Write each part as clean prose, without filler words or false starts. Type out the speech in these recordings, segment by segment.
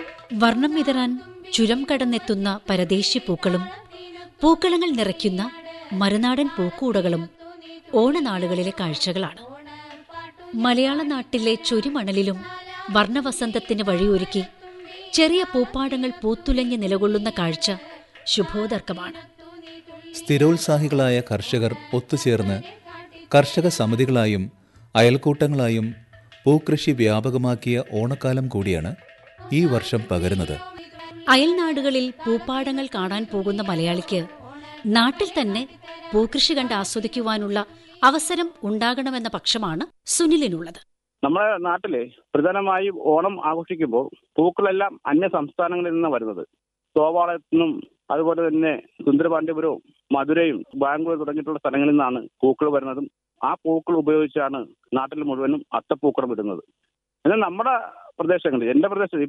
വർണ്ണം വിതറാൻ ചുരം കടന്നെത്തുന്ന പരദേശി പൂക്കളും പൂക്കളങ്ങൾ നിറയ്ക്കുന്ന മറുനാടൻ പൂക്കൂടകളും ഓണനാളുകളിലെ കാഴ്ചകളാണ്. മലയാള നാട്ടിലെ ചുരിമണലിലും വർണ്ണവസന്തത്തിന് വഴിയൊരുക്കി ചെറിയ പൂപ്പാടങ്ങൾ പൂത്തുലഞ്ഞ് നിലകൊള്ളുന്ന കാഴ്ച ശുഭോദർക്കമാണ്. സ്ഥിരോത്സാഹികളായ കർഷകർ ഒത്തുചേർന്ന് കർഷക സമിതികളായും അയൽക്കൂട്ടങ്ങളായും പൂക്കൃഷി വ്യാപകമാക്കിയ ഓണക്കാലം കൂടിയാണ് ഈ വർഷം പകരുന്നത്. അയൽനാടുകളിൽ പൂപ്പാടങ്ങൾ കാണാൻ പോകുന്ന മലയാളിക്ക് നാട്ടിൽ തന്നെ പൂക്കൃഷി കണ്ട് ആസ്വദിക്കുവാനുള്ള അവസരം ഉണ്ടാകണമെന്ന പക്ഷമാണ് സുനിലിനുള്ളത്. നമ്മുടെ നാട്ടിലെ പ്രധാനമായും ഓണം ആഘോഷിക്കുമ്പോൾ പൂക്കളെല്ലാം അന്യ സംസ്ഥാനങ്ങളിൽ നിന്നാണ് വരുന്നത്. സോവാളത്തു നിന്നും അതുപോലെ തന്നെ സുന്ദരപാണ്ഡ്യപുരവും മധുരയും ബാംഗ്ലൂർ തുടങ്ങിയിട്ടുള്ള സ്ഥലങ്ങളിൽ നിന്നാണ് പൂക്കൾ വരുന്നതും ആ പൂക്കൾ ഉപയോഗിച്ചാണ് നാട്ടിൽ മുഴുവനും അത്തപ്പൂക്കളം ഇടുന്നത്. എന്നാൽ നമ്മുടെ പ്രദേശങ്ങളിൽ, എന്റെ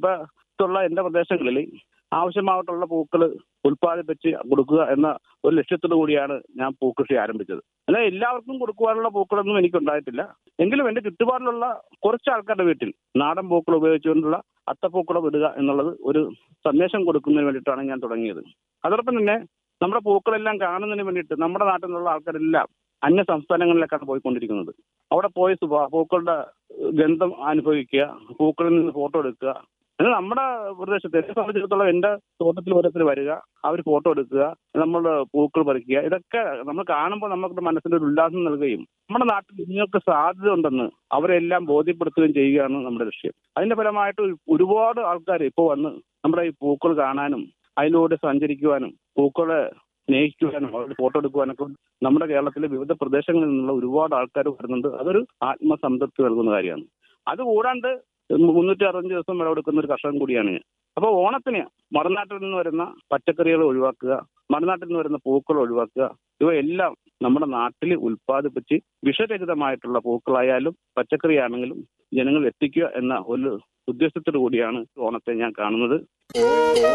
പ്രദേശങ്ങളിൽ ആവശ്യമായിട്ടുള്ള പൂക്കൾ ഉൽപ്പാദിപ്പിച്ച് കൊടുക്കുക എന്ന ഒരു ലക്ഷ്യത്തോടു കൂടിയാണ് ഞാൻ പൂക്കൃഷി ആരംഭിച്ചത്. എന്നാൽ എല്ലാവർക്കും കൊടുക്കുവാനുള്ള പൂക്കളൊന്നും എനിക്കുണ്ടായിട്ടില്ല. എങ്കിലും എന്റെ ചുറ്റുപാടിലുള്ള കുറച്ച് ആൾക്കാരുടെ വീട്ടിൽ നാടൻ പൂക്കൾ ഉപയോഗിച്ചുകൊണ്ടുള്ള അത്തപ്പൂക്കളം ഇടുക എന്നുള്ളത് ഒരു സന്ദേശം കൊടുക്കുന്നതിന് വേണ്ടിയിട്ടാണ് ഞാൻ തുടങ്ങിയത്. അതോടൊപ്പം തന്നെ നമ്മുടെ പൂക്കളെല്ലാം കാണുന്നതിന് വേണ്ടിയിട്ട് നമ്മുടെ നാട്ടിൽ നിന്നുള്ള ആൾക്കാരെല്ലാം അന്യ സംസ്ഥാനങ്ങളിലേക്കാണ് പോയിക്കൊണ്ടിരിക്കുന്നത്. അവിടെ പോയി പൂക്കളുടെ ഗന്ധം അനുഭവിക്കുക, പൂക്കളിൽ നിന്ന് ഫോട്ടോ എടുക്കുക. എന്നാൽ നമ്മുടെ പ്രദേശത്ത് എന്നെ സംബന്ധിച്ചിടത്തോളം എന്റെ തോട്ടത്തിൽ ഓരോരുത്തർ വരിക, അവർ ഫോട്ടോ എടുക്കുക, നമ്മൾ പൂക്കൾ പറിക്കുക. ഇതൊക്കെ നമ്മൾ കാണുമ്പോൾ നമുക്ക് മനസ്സിന്റെ ഒരു ഉല്ലാസം നൽകുകയും നമ്മുടെ നാട്ടിൽ നിങ്ങൾക്ക് സാധ്യത ഉണ്ടെന്ന് അവരെല്ലാം ബോധ്യപ്പെടുത്തുകയും ചെയ്യുകയാണ് നമ്മുടെ ലക്ഷ്യം. അതിന്റെ ഫലമായിട്ട് ഒരുപാട് ആൾക്കാർ ഇപ്പോൾ വന്ന് നമ്മുടെ ഈ പൂക്കൾ കാണാനും അതിലൂടെ സഞ്ചരിക്കുവാനും പൂക്കളെ സ്നേഹിക്കുവാനും അവരുടെ ഫോട്ടോ എടുക്കുവാനൊക്കെ നമ്മുടെ കേരളത്തിലെ വിവിധ പ്രദേശങ്ങളിൽ നിന്നുള്ള ഒരുപാട് ആൾക്കാർ വരുന്നുണ്ട്. അതൊരു ആത്മസംതൃപ്തി നൽകുന്ന കാര്യമാണ്. അതുകൂടാണ്ട് 365 ദിവസം വിളവെടുക്കുന്ന ഒരു കർഷകൻ കൂടിയാണ് ഞാൻ. അപ്പോൾ ഓണത്തിന് മറുനാട്ടിൽ നിന്ന് വരുന്ന പച്ചക്കറികൾ ഒഴിവാക്കുക, മറുനാട്ടിൽ നിന്ന് വരുന്ന പൂക്കൾ ഒഴിവാക്കുക, ഇവയെല്ലാം നമ്മുടെ നാട്ടിൽ ഉൽപ്പാദിപ്പിച്ച് വിഷരഹിതമായിട്ടുള്ള പൂക്കളായാലും പച്ചക്കറിയാണെങ്കിലും ജനങ്ങൾ എത്തിക്കുക എന്ന ഒരു ഉദ്ദേശത്തോടു കൂടിയാണ് ഓണത്തെ ഞാൻ കാണുന്നത്.